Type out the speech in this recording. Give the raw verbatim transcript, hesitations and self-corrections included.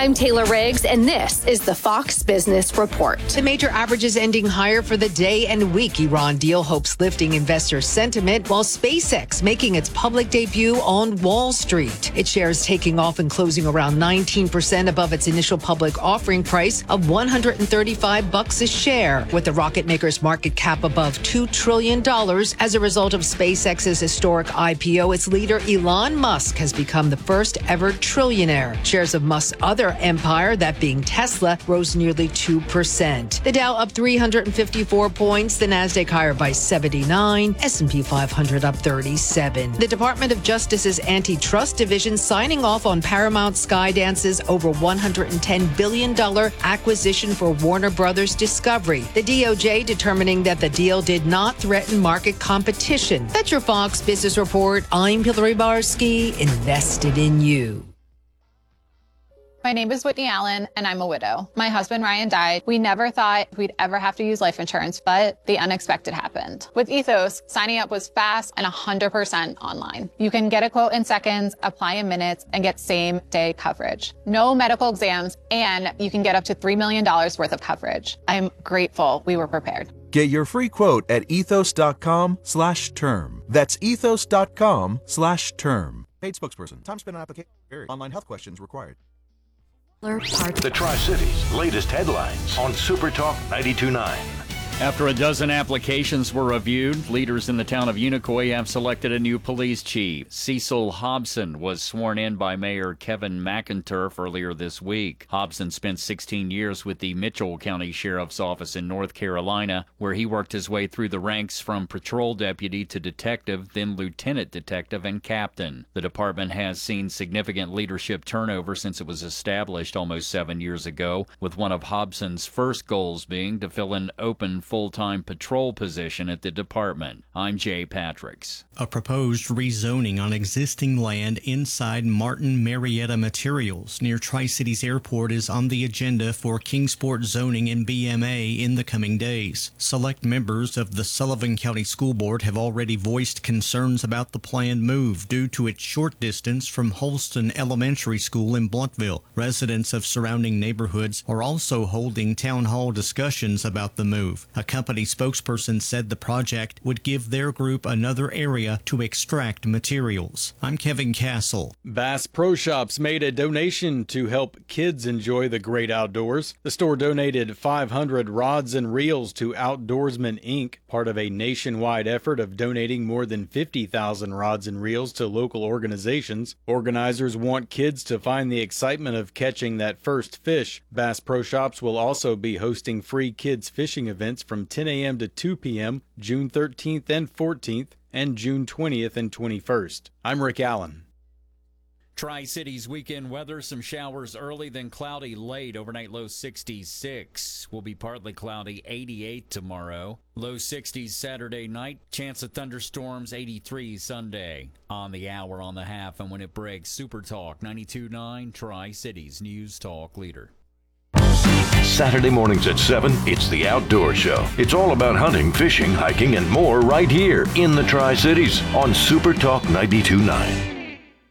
I'm Taylor Riggs, and this is the Fox Business Report. The major averages ending higher for the day and week. Iran deal hopes lifting investor sentiment, while SpaceX making its public debut on Wall Street. Its shares taking off and closing around nineteen percent above its initial public offering price of one hundred thirty-five bucks a share, with the rocket maker's market cap above two trillion dollars as a result of SpaceX's historic I P O. Its leader, Elon Musk, has become the first ever trillionaire. Shares of Musk's other empire, that being Tesla, rose nearly two percent. The Dow up three hundred fifty-four points, the Nasdaq higher by seventy-nine, S and P five hundred up thirty-seven. The Department of Justice's Antitrust Division signing off on Paramount Skydance's over one hundred ten billion dollars acquisition for Warner Brothers Discovery. The D O J determining that the deal did not threaten market competition. That's your Fox Business Report. I'm Hillary Barsky, invested in you. My name is Whitney Allen, and I'm a widow. My husband, Ryan, died. We never thought we'd ever have to use life insurance, but the unexpected happened. With Ethos, signing up was fast and one hundred percent online. You can get a quote in seconds, apply in minutes, and get same-day coverage. No medical exams, and you can get up to three million dollars worth of coverage. I'm grateful we were prepared. Get your free quote at ethos.com slash term. That's ethos.com slash term. Paid spokesperson. Time spent on application. Online health questions required. The Tri-Cities' latest headlines on Super Talk ninety-two point nine. After a dozen applications were reviewed, leaders in the town of Unicoi have selected a new police chief. Cecil Hobson was sworn in by Mayor Kevin McInturf earlier this week. Hobson spent sixteen years with the Mitchell County Sheriff's Office in North Carolina, where he worked his way through the ranks from patrol deputy to detective, then lieutenant detective and captain. The department has seen significant leadership turnover since it was established almost seven years ago, with one of Hobson's first goals being to fill an open full-time patrol position at the department. I'm Jay Patricks. A proposed rezoning on existing land inside Martin Marietta Materials near Tri-Cities Airport is on the agenda for Kingsport zoning and B M A in the coming days. Select members of the Sullivan County School Board have already voiced concerns about the planned move due to its short distance from Holston Elementary School in Blountville. Residents of surrounding neighborhoods are also holding town hall discussions about the move. A company spokesperson said the project would give their group another area to extract materials. I'm Kevin Castle. Bass Pro Shops made a donation to help kids enjoy the great outdoors. The store donated five hundred rods and reels to Outdoorsman Incorporated, part of a nationwide effort of donating more than fifty thousand rods and reels to local organizations. Organizers want kids to find the excitement of catching that first fish. Bass Pro Shops will also be hosting free kids fishing events from ten a.m. to two p.m. June thirteenth and fourteenth and June twentieth and twenty-first. I'm Rick Allen. Tri-Cities weekend weather, some showers early, then cloudy late. Overnight low sixty-six. Will be partly cloudy, eighty-eight tomorrow. Low sixties Saturday night. Chance of thunderstorms, eighty-three Sunday. On the hour, on the half, and when it breaks, Super Talk ninety-two point nine, Tri-Cities News Talk Leader. Saturday mornings at seven, it's the Outdoor Show. It's all about hunting, fishing, hiking, and more right here in the Tri-Cities on Super Talk ninety-two point nine.